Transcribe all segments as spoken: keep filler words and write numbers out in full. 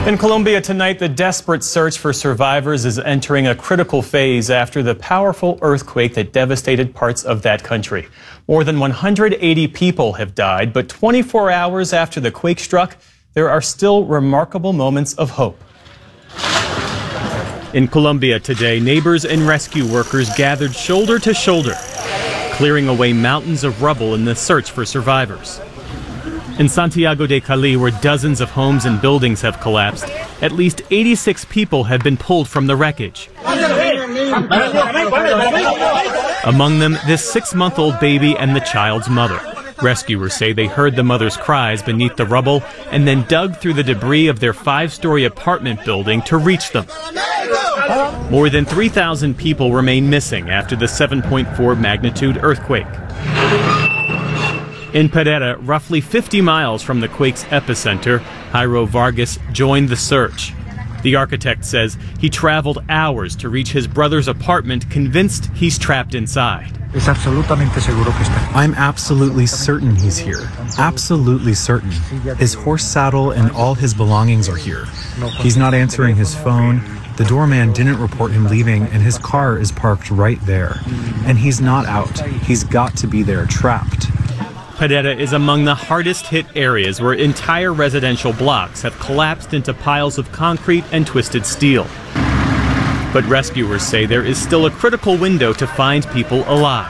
In Colombia tonight, the desperate search for survivors is entering a critical phase after the powerful earthquake that devastated parts of that country. More than one hundred eighty people have died, but twenty-four hours after the quake struck, there are still remarkable moments of hope. In Colombia today, neighbors and rescue workers gathered shoulder to shoulder, clearing away mountains of rubble in the search for survivors. In Santiago de Cali, where dozens of homes and buildings have collapsed, at least eighty-six people have been pulled from the wreckage. Among them, this six-month-old baby and the child's mother. Rescuers say they heard the mother's cries beneath the rubble and then dug through the debris of their five-story apartment building to reach them. More than three thousand people remain missing after the seven point four magnitude earthquake. In Pereira, roughly fifty miles from the quake's epicenter, Jairo Vargas joined the search. The architect says he traveled hours to reach his brother's apartment, convinced he's trapped inside. I'm absolutely certain he's here. Absolutely certain. His horse saddle and all his belongings are here. He's not answering his phone. The doorman didn't report him leaving, and his car is parked right there. And he's not out. He's got to be there, trapped. Pereira is among the hardest hit areas where entire residential blocks have collapsed into piles of concrete and twisted steel. But rescuers say there is still a critical window to find people alive.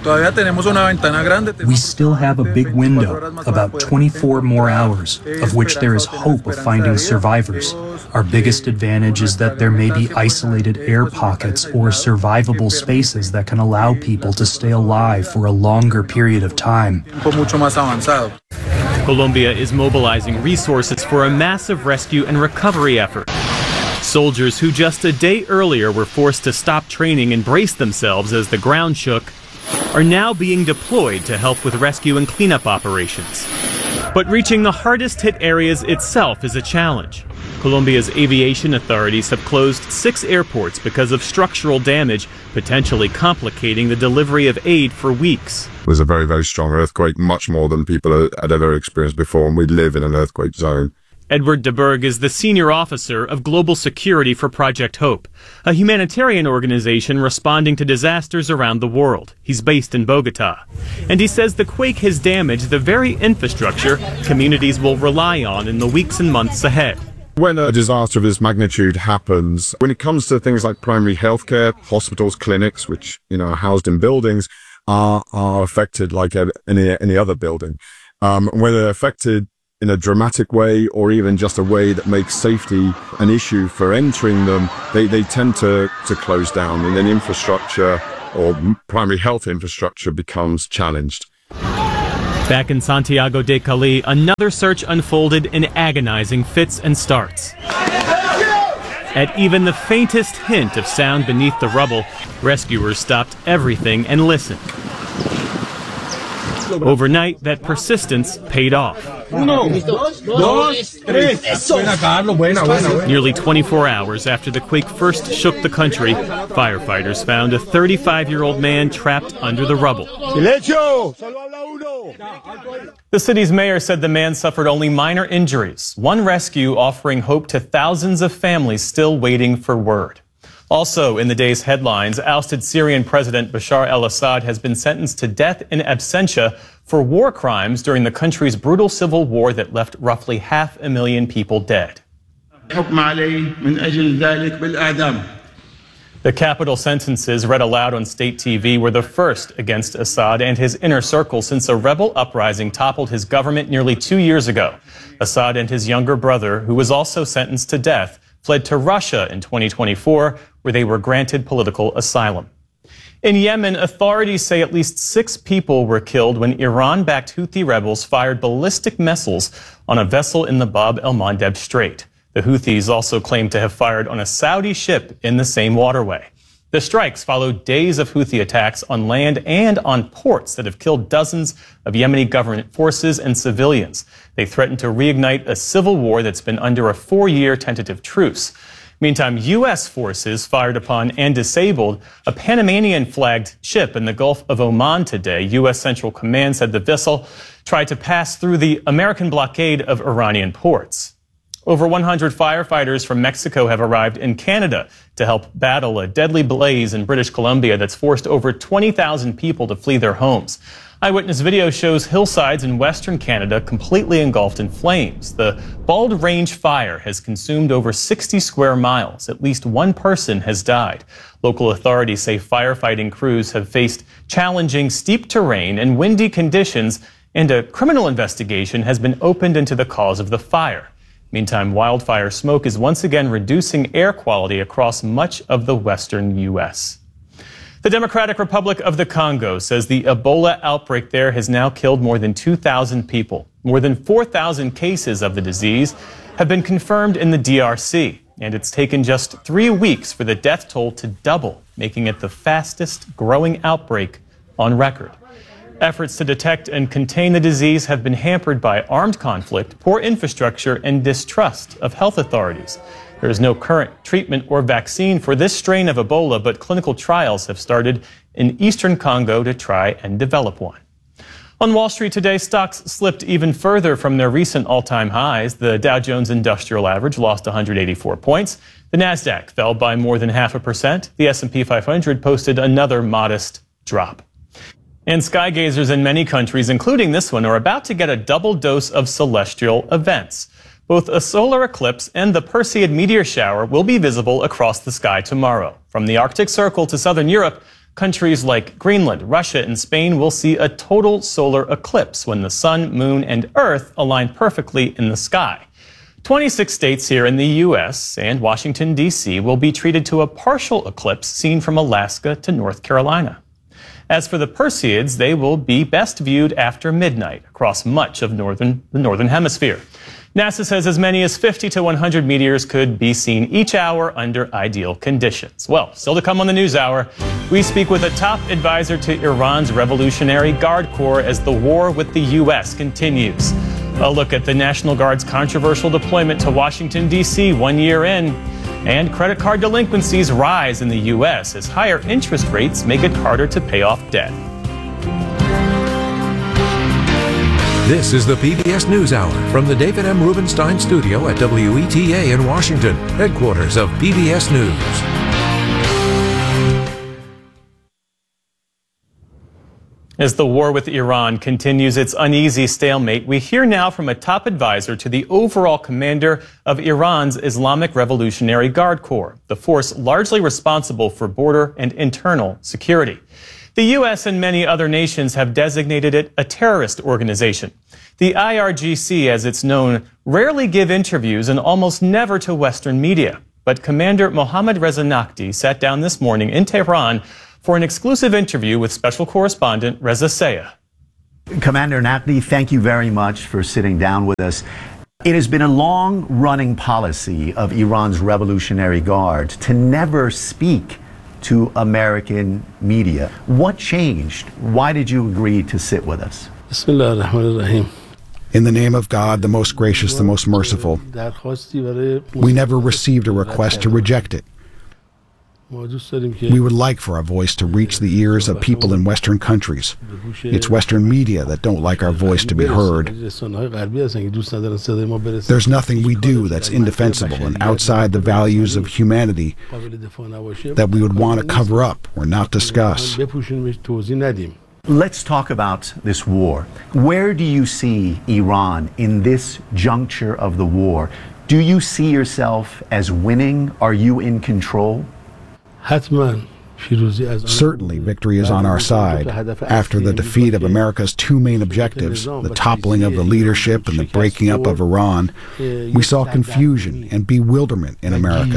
We still have a big window, about twenty-four more hours, of which there is hope of finding survivors. Our biggest advantage is that there may be isolated air pockets or survivable spaces that can allow people to stay alive for a longer period of time. Colombia is mobilizing resources for a massive rescue and recovery effort. Soldiers who just a day earlier were forced to stop training and brace themselves as the ground shook are now being deployed to help with rescue and cleanup operations. But reaching the hardest hit areas itself is a challenge. Colombia's aviation authorities have closed six airports because of structural damage, potentially complicating the delivery of aid for weeks. It was a very, very strong earthquake, much more than people had ever experienced before, and we live in an earthquake zone. Edward de Berg is the senior officer of global security for Project Hope, a humanitarian organization responding to disasters around the world. He's based in Bogota. And he says the quake has damaged the very infrastructure communities will rely on in the weeks and months ahead. When a disaster of this magnitude happens, when it comes to things like primary healthcare, hospitals, clinics, which, you know, are housed in buildings, are, are affected like any, any other building. Um, when they're affected in a dramatic way, or even just a way that makes safety an issue for entering them, they, they tend to, to close down, and then infrastructure or primary health infrastructure becomes challenged. Back in Santiago de Cali, another search unfolded in agonizing fits and starts. At even the faintest hint of sound beneath the rubble, rescuers stopped everything and listened. Overnight, that persistence paid off. Nearly twenty-four hours after the quake first shook the country, firefighters found a thirty-five-year-old man trapped under the rubble. The city's mayor said the man suffered only minor injuries, one rescue offering hope to thousands of families still waiting for word. Also in the day's headlines, ousted Syrian President Bashar al-Assad has been sentenced to death in absentia for war crimes during the country's brutal civil war that left roughly half a million people dead. The capital sentences read aloud on state T V were the first against Assad and his inner circle since a rebel uprising toppled his government nearly two years ago. Assad and his younger brother, who was also sentenced to death, fled to Russia in twenty twenty-four, where they were granted political asylum. In Yemen, authorities say at least six people were killed when Iran-backed Houthi rebels fired ballistic missiles on a vessel in the Bab el-Mandeb Strait. The Houthis also claim to have fired on a Saudi ship in the same waterway. The strikes followed days of Houthi attacks on land and on ports that have killed dozens of Yemeni government forces and civilians. They threaten to reignite a civil war that's been under a four-year tentative truce. Meantime, U S forces fired upon and disabled a Panamanian-flagged ship in the Gulf of Oman today. U S Central Command said the vessel tried to pass through the American blockade of Iranian ports. Over one hundred firefighters from Mexico have arrived in Canada to help battle a deadly blaze in British Columbia that's forced over twenty thousand people to flee their homes. Eyewitness video shows hillsides in western Canada completely engulfed in flames. The Bald Range fire has consumed over sixty square miles. At least one person has died. Local authorities say firefighting crews have faced challenging steep terrain and windy conditions, and a criminal investigation has been opened into the cause of the fire. Meantime, wildfire smoke is once again reducing air quality across much of the western U S. The Democratic Republic of the Congo says the Ebola outbreak there has now killed more than two thousand people. More than four thousand cases of the disease have been confirmed in the D R C, and it's taken just three weeks for the death toll to double, making it the fastest growing outbreak on record. Efforts to detect and contain the disease have been hampered by armed conflict, poor infrastructure, and distrust of health authorities. There is no current treatment or vaccine for this strain of Ebola, but clinical trials have started in eastern Congo to try and develop one. On Wall Street today, stocks slipped even further from their recent all-time highs. The Dow Jones Industrial Average lost one hundred eighty-four points. The Nasdaq fell by more than half a percent. The S and P five hundred posted another modest drop. And skygazers in many countries, including this one, are about to get a double dose of celestial events. Both a solar eclipse and the Perseid meteor shower will be visible across the sky tomorrow. From the Arctic Circle to southern Europe, countries like Greenland, Russia, and Spain will see a total solar eclipse when the sun, moon, and earth align perfectly in the sky. twenty-six states here in the U S and Washington, D C will be treated to a partial eclipse seen from Alaska to North Carolina. As for the Perseids, they will be best viewed after midnight across much of northern, the northern hemisphere. NASA says as many as fifty to one hundred meteors could be seen each hour under ideal conditions. Well, still to come on the News Hour, we speak with a top advisor to Iran's Revolutionary Guard Corps as the war with the U S continues. A look at the National Guard's controversial deployment to Washington, D C one year in. And credit card delinquencies rise in the U S as higher interest rates make it harder to pay off debt. This is the P B S News Hour from the David M. Rubenstein Studio at W E T A in Washington, headquarters of P B S News. As the war with Iran continues its uneasy stalemate, we hear now from a top advisor to the overall commander of Iran's Islamic Revolutionary Guard Corps, the force largely responsible for border and internal security. The U S and many other nations have designated it a terrorist organization. The I R G C, as it's known, rarely give interviews and almost never to Western media. But Commander Mohammad Reza Naqvi sat down this morning in Tehran for an exclusive interview with special correspondent Reza Sayah. Commander Naqvi, thank you very much for sitting down with us. It has been a long-running policy of Iran's Revolutionary Guard to never speak to American media. What changed? Why did you agree to sit with us? In the name of God, the most gracious, the most merciful, we never received a request to reject it. We would like for our voice to reach the ears of people in Western countries. It's Western media that don't like our voice to be heard. There's nothing we do that's indefensible and outside the values of humanity that we would want to cover up or not discuss. Let's talk about this war. Where do you see Iran in this juncture of the war? Do you see yourself as winning? Are you in control? Certainly, victory is on our side. After the defeat of America's two main objectives, the toppling of the leadership and the breaking up of Iran, we saw confusion and bewilderment in America.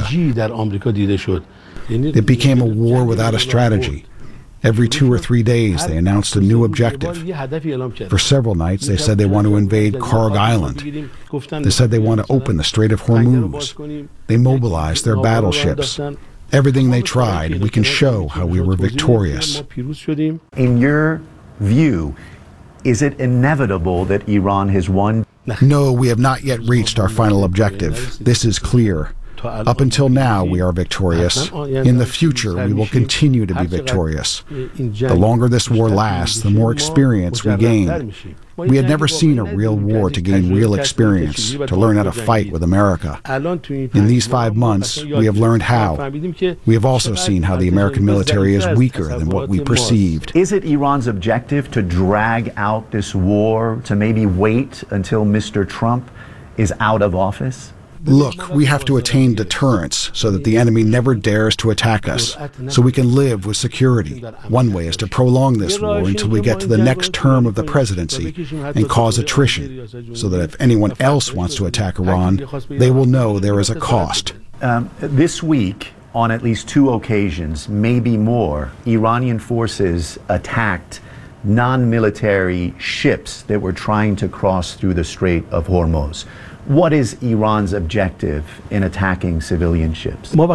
It became a war without a strategy. Every two or three days, they announced a new objective. For several nights, they said they want to invade Karg Island. They said they want to open the Strait of Hormuz. They mobilized their battleships. Everything they tried, we can show how we were victorious. In your view, is it inevitable that Iran has won? No, we have not yet reached our final objective. This is clear. Up until now, we are victorious. In the future, we will continue to be victorious. The longer this war lasts, the more experience we gain. We had never seen a real war to gain real experience, to learn how to fight with America. In these five months, we have learned how. We have also seen how the American military is weaker than what we perceived. Is it Iran's objective to drag out this war, to maybe wait until Mister Trump is out of office? Look, we have to attain deterrence so that the enemy never dares to attack us, so we can live with security. One way is to prolong this war until we get to the next term of the presidency and cause attrition, so that if anyone else wants to attack Iran, they will know there is a cost. Um, this week, on at least two occasions, maybe more, Iranian forces attacked non-military ships that were trying to cross through the Strait of Hormuz. What is Iran's objective in attacking civilian ships? When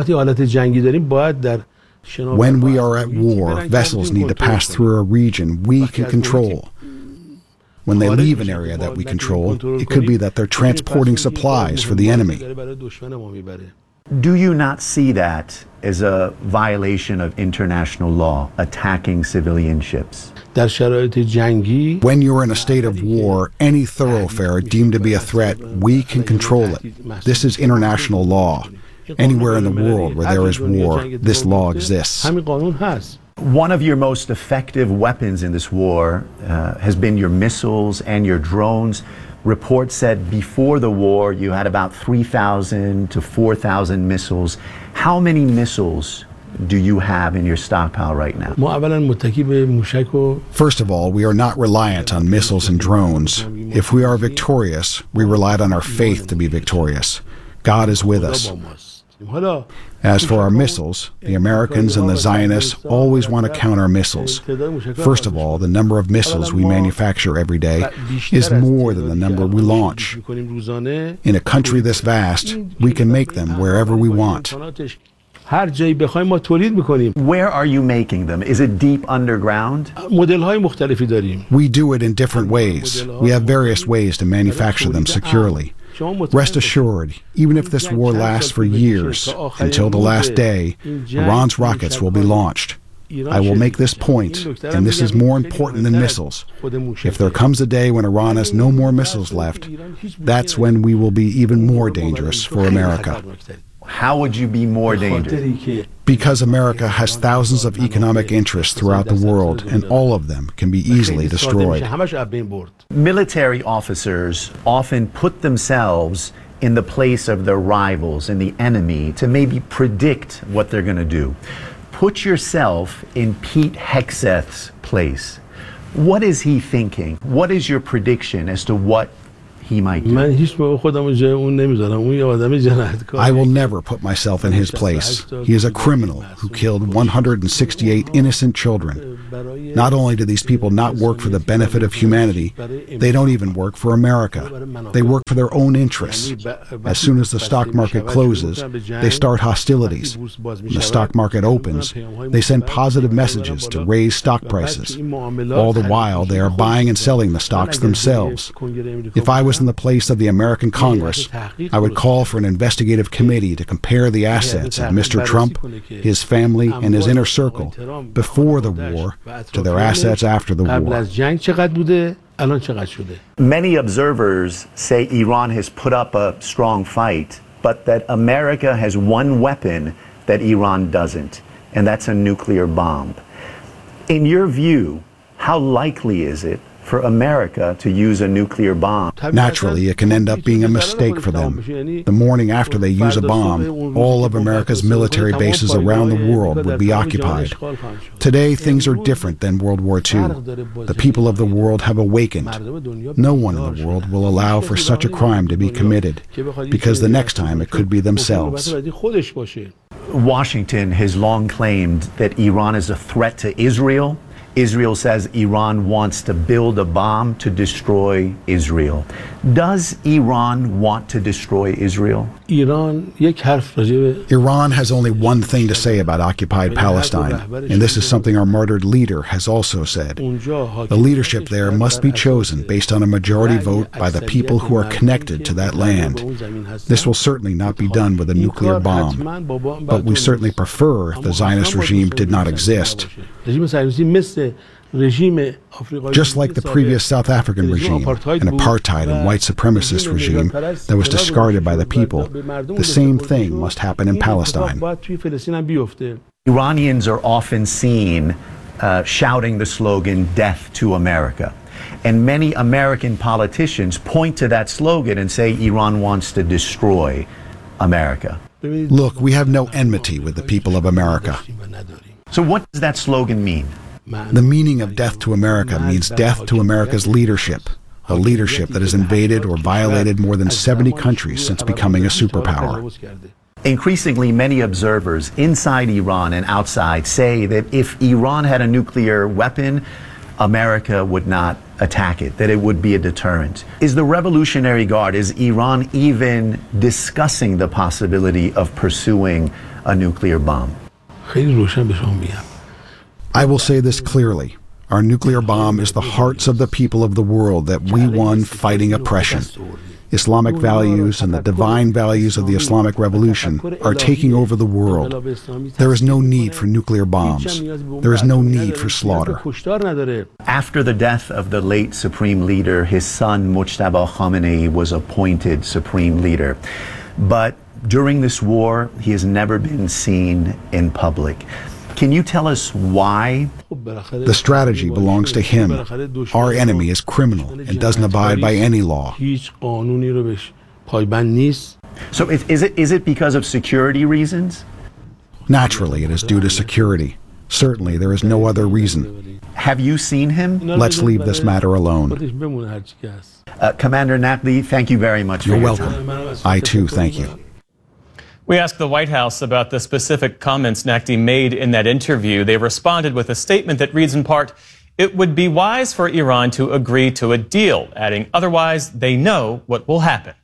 we are at war, vessels need to pass through a region we can control. When they leave an area that we control, it could be that they're transporting supplies for the enemy. Do you not see that as a violation of international law, attacking civilian ships? When you're in a state of war, any thoroughfare deemed to be a threat, we can control it. This is international law. Anywhere in the world where there is war, this law exists. One of your most effective weapons in this war uh, has been your missiles and your drones. Reports said before the war you had about three thousand to four thousand missiles. How many missiles do you have in your stockpile right now? First of all, we are not reliant on missiles and drones. If we are victorious, we relied on our faith to be victorious. God is with us. As for our missiles, the Americans and the Zionists always want to count our missiles. First of all, the number of missiles we manufacture every day is more than the number we launch. In a country this vast, we can make them wherever we want. Where are you making them? Is it deep underground? We do it in different ways. We have various ways to manufacture them securely. Rest assured, even if this war lasts for years, until the last day, Iran's rockets will be launched. I will make this point, and this is more important than missiles. If there comes a day when Iran has no more missiles left, that's when we will be even more dangerous for America. How would you be more dangerous? Because America has thousands of economic interests throughout the world, and all of them can be easily destroyed. Military officers often put themselves in the place of their rivals and the enemy to maybe predict what they're going to do. Put yourself in Pete Hegseth's place. What is he thinking? What is your prediction as to what he might do? I will never put myself in his place. He is a criminal who killed one hundred sixty-eight innocent children. Not only do these people not work for the benefit of humanity, they don't even work for America. They work for their own interests. As soon as the stock market closes, they start hostilities. When the stock market opens, they send positive messages to raise stock prices. All the while, they are buying and selling the stocks themselves. If I was in the place of the American Congress, I would call for an investigative committee to compare the assets of Mister Trump, his family, and his inner circle before the war to their assets after the war. Many observers say Iran has put up a strong fight, but that America has one weapon that Iran doesn't, and that's a nuclear bomb. In your view, how likely is it for America to use a nuclear bomb? Naturally, it can end up being a mistake for them. The morning after they use a bomb, all of America's military bases around the world would be occupied. Today, things are different than World War Two. The people of the world have awakened. No one in the world will allow for such a crime to be committed, because the next time it could be themselves. Washington has long claimed that Iran is a threat to Israel. Israel says Iran wants to build a bomb to destroy Israel. Does Iran want to destroy Israel? Iran has only one thing to say about occupied Palestine, and this is something our martyred leader has also said. The leadership there must be chosen based on a majority vote by the people who are connected to that land. This will certainly not be done with a nuclear bomb, but we certainly prefer if the Zionist regime did not exist. Just like the previous South African regime, an apartheid and white supremacist regime that was discarded by the people, the same thing must happen in Palestine. Iranians are often seen uh, shouting the slogan, "Death to America." And many American politicians point to that slogan and say Iran wants to destroy America. Look, we have no enmity with the people of America. So what does that slogan mean? The meaning of death to America means death to America's leadership, a leadership that has invaded or violated more than seventy countries since becoming a superpower. Increasingly, many observers inside Iran and outside say that if Iran had a nuclear weapon, America would not attack it, that it would be a deterrent. Is the Revolutionary Guard, is Iran even discussing the possibility of pursuing a nuclear bomb? I will say this clearly. Our nuclear bomb is the hearts of the people of the world that we won fighting oppression. Islamic values and the divine values of the Islamic Revolution are taking over the world. There is no need for nuclear bombs. There is no need for slaughter. After the death of the late Supreme Leader, his son Mojtaba Khamenei was appointed Supreme Leader. But during this war, he has never been seen in public. Can you tell us why? The strategy belongs to him. Our enemy is criminal and doesn't abide by any law. So is, is, it, is it because of security reasons? Naturally, it is due to security. Certainly, there is no other reason. Have you seen him? Let's leave this matter alone. Uh, Commander Naqvi, thank you very much. You're for your welcome. time. I too thank you. We asked the White House about the specific comments Naqvi made in that interview. They responded with a statement that reads in part, "It would be wise for Iran to agree to a deal," adding, "Otherwise, they know what will happen."